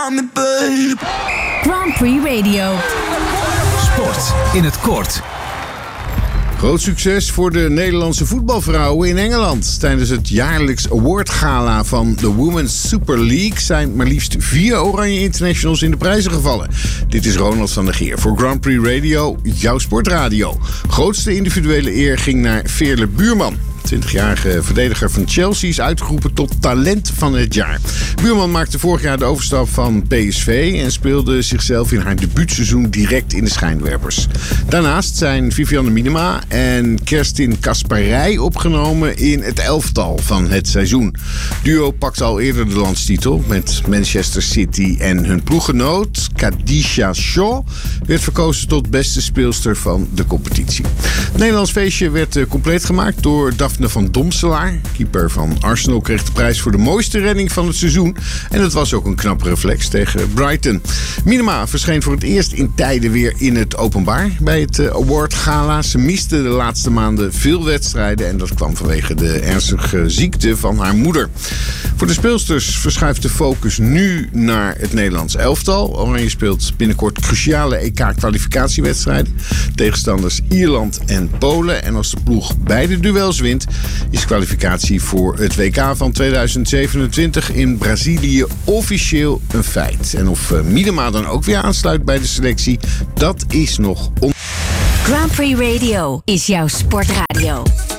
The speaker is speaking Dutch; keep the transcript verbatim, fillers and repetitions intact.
Grand Prix Radio. Sport in het kort. Groot succes voor de Nederlandse voetbalvrouwen in Engeland. Tijdens het jaarlijks awardgala van de Women's Super League zijn maar liefst vier Oranje Internationals in de prijzen gevallen. Dit is Ronald van der Geer voor Grand Prix Radio, jouw sportradio. Grootste individuele eer ging naar Veerle Buurman. twintigjarige verdediger van Chelsea is uitgeroepen tot talent van het jaar. Buurman maakte vorig jaar de overstap van P S V en speelde zichzelf in haar debuutseizoen direct in de schijnwerpers. Daarnaast zijn Vivianne Minima en Kerstin Kasparij opgenomen in het elftal van het seizoen. Duo pakte al eerder de landstitel met Manchester City en hun ploeggenoot Khadija Shaw werd verkozen tot beste speelster van de competitie. Het Nederlands feestje werd uh, compleet gemaakt door Daphne van Domselaar. Keeper van Arsenal kreeg de prijs voor de mooiste redding van het seizoen. En dat was ook een knappe reflex tegen Brighton. Minima verscheen voor het eerst in tijden weer in het openbaar bij het uh, awardgala. Ze miste de laatste maanden veel wedstrijden en dat kwam vanwege de ernstige ziekte van haar moeder. Voor de speelsters verschuift de focus nu naar het Nederlands elftal. Oranje speelt binnenkort cruciale E K-kwalificatiewedstrijden. Tegenstanders Ierland en Polen. En als de ploeg beide duels wint, is kwalificatie voor het W K van tweeduizend zevenentwintig in Brazilië officieel een feit. En of Minima dan ook weer aansluit bij de selectie, dat is nog on... Grand Prix Radio is jouw sportradio.